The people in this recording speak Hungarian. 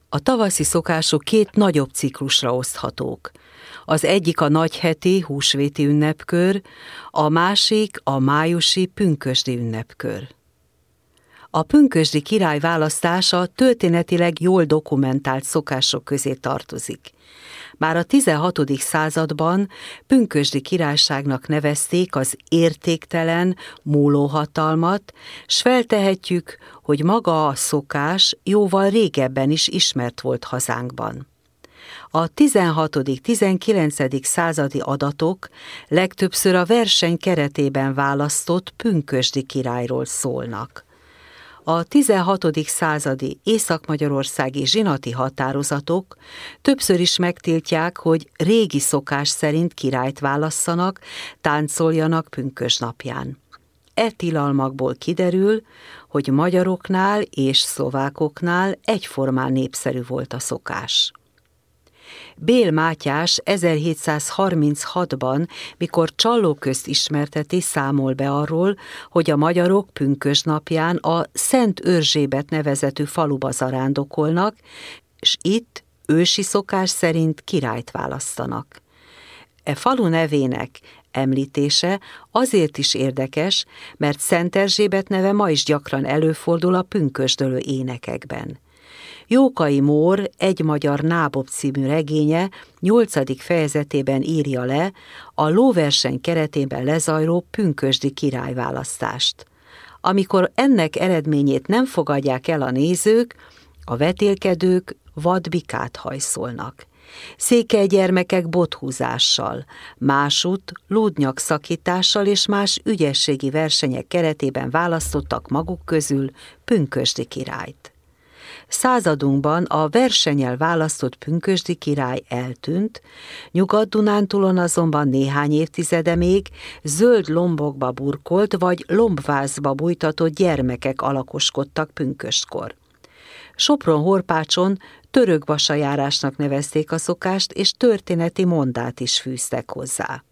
A tavaszi szokások két nagyobb ciklusra oszthatók. Az egyik a nagyheti húsvéti ünnepkör, a másik a májusi pünkösdi ünnepkör. A pünkösdi király választása történetileg jól dokumentált szokások közé tartozik. Már a 16. században pünkösdi királyságnak nevezték az értéktelen múlóhatalmat, s feltehetjük, hogy maga a szokás jóval régebben is ismert volt hazánkban. A 16.-19. századi adatok legtöbbször a verseny keretében választott pünkösdi királyról szólnak. A 16. századi észak-magyarországi zsinati határozatok többször is megtiltják, hogy régi szokás szerint királyt válasszanak, táncoljanak pünkösdnapján. E tilalmakból kiderül, hogy magyaroknál és szlovákoknál egyformán népszerű volt a szokás. Bél Mátyás 1736-ban, mikor Csallóközt ismerteti, számol be arról, hogy a magyarok pünkösdnapján a Szent Örzsébet nevezetű faluba zarándokolnak, és itt ősi szokás szerint királyt választanak. E falu nevének említése azért is érdekes, mert Szent Erzsébet neve ma is gyakran előfordul a pünkösdölő énekekben. Jókai Mór Egy magyar nábob című regénye 8. fejezetében írja le a lóverseny keretében lezajló pünkösdi királyválasztást. Amikor ennek eredményét nem fogadják el a nézők, a vetélkedők vadbikát hajszolnak. Székely gyermekek bothúzással, másút lúdnyakszakítással és más ügyességi versenyek keretében választottak maguk közül pünkösdi királyt. Századunkban a versennyel választott pünkösdi király eltűnt, Nyugat-Dunántúlon azonban néhány évtizede még zöld lombokba burkolt vagy lombvázba bújtatott gyermekek alakoskodtak pünköstkor. Sopron-Horpácson törökvasajárásnak nevezték a szokást, és történeti mondát is fűztek hozzá.